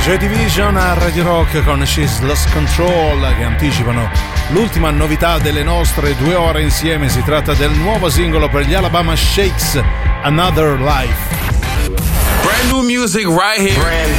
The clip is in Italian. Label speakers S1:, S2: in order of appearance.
S1: Joy Division a Radio Rock con She's Lost Control, che anticipano l'ultima novità delle nostre 2 ore insieme. Si tratta del nuovo singolo per gli Alabama Shakes, Another Life.
S2: Brand new music right here.